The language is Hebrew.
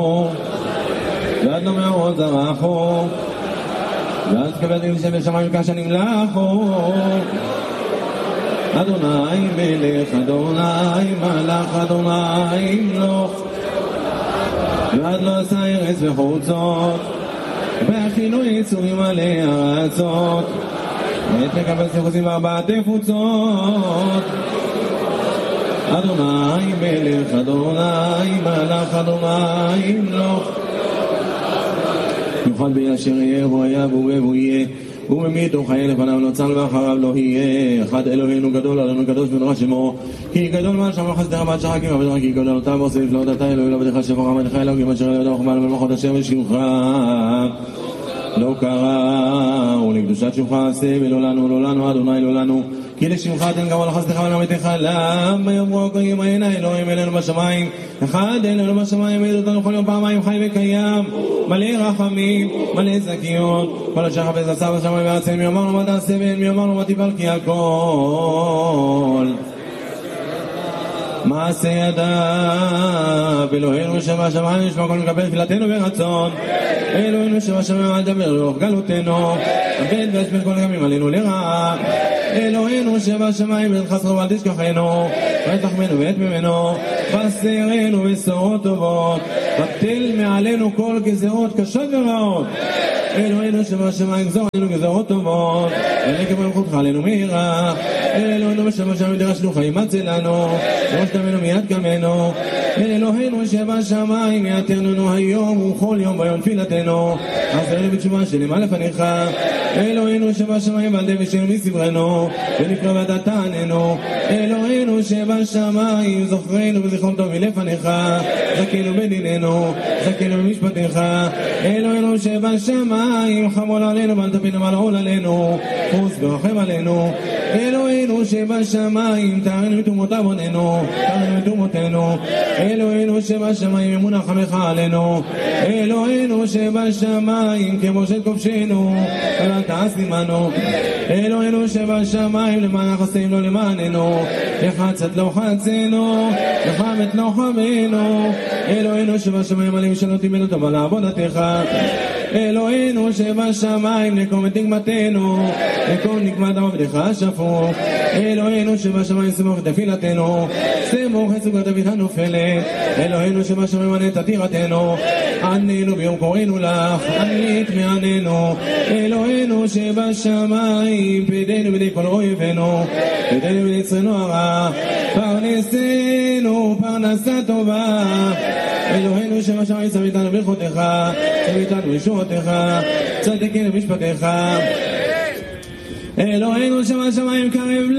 ועד לא מאוד זרחו, ואז קבלתי לשם בשמיים כאשר נמלכו. אדוני מלך, אדוני מלך, אדוני ימלוך. ועד לא עשה ארץ וחוצות, והכינו יצורים עלי ארצות, ואת מקבל סיחוסים בארבע תפוצות. אדוני מלך, אדוני מלך, אדוני ימלוך. יוכל בישר יהיה בו היה והוא יהיה, וממית הוא חיה לפניו לא צל ואחריו לא יהיה. אחד אלוהינו גדול עלינו קדוש ונורא שמו, כי גדול מה שם חסדי רבת שחקים עבדך, כי גדול אותם ועושים לא אתה אלוהי לעבדך שפר עמדך אלוהים אשר אלוהים וחבל ולמחות אשר ושמך לא קרא, ולקדושת שמך עשה ולא לנו לא לנו אדוני לא לנו, כי לשמך תן גמול לחסדך ולעמדך. למה יאמרו הגויים אין האלוהים אלינו בשמיים, אחד אלינו בשמיים העיד אותנו כל יום פעמיים חי וקיים, מלא רחמים מלא זכיות, כל אשר חפץ עשה בשמיים וארצנו, מי אמרנו מה תעשה ואין מי אמרנו מה תפעל, כי הכל מעשה ידיו. אלוהינו שבשמיים ישמע כל מקבל תפילתנו ברצון, אלוהינו שבשמיים אל תדבר רוח גלותנו, הבט והשפט כל ימים עלינו לרעה. אלוהינו שבשמיים אל חסרו ואל תשכחנו, ותחמנו ואת ממנו, וסרנו בשורות טובות, ותל מעלינו כל גזרות קשות ורעות. אלוהינו שבשמיים גזור עלינו גזרות טובות, ונקבל מלכותך עלינו מהירה. אלוהינו שבשמיים דרשנו חיים הצלנו, ושתמנו מיד קמנו. אלוהינו שבשמיים יתרנו היום וכל יום ביום תפילתנו, עזרנו בתשובה שלמה לפניך. אלוהינו שבשמיים ועל דבי שלנו מסברנו, ונקרא ואתה תעננו. אלוהינו שבשמיים זוכרנו בזיכרון טוב מלפניך, זכינו בדיננו, זכינו במשפטיך. אלוהינו שבשמיים חמול עלינו ואל תפינו ועל עול עלינו, חוס ורחם עלינו. אלוהינו שבשמיים תארנו מתומות עווננו, תארנו מתומותינו. אלוהינו שבשמיים אמונה חמך עלינו. אלוהינו שבשמיים כמושל כובשנו, אל תעש עמנו. אלוהינו שבשמיים למען חסדים לא למעננו, לחצת לא חצנו, לחמת לא חמנו. אלוהינו שבשמיים עלים שלותי בנו טובה לעבודתך. אלוהינו שבשמיים נקום את נקמתנו, נקום נקמת עבדך השפוך. אלוהינו שבשמיים סמוך את תפילתנו, סמוך את סוגת אבית הנופלת. אלוהינו שבשמיים ענה את עתירתנו, ענינו ביום קוראנו לך, ענית מעננו. אלוהינו שבשמיים פדנו בידי כל אויבינו, פדנו בידי יצרנו הרע, פרנסנו פרנסה טובה. אלוהינו שבשמיים צו איתנו ברכותיך, צו איתנו ישועותיך, צדקנו משפטיך. אלוהינו שבשמיים קרב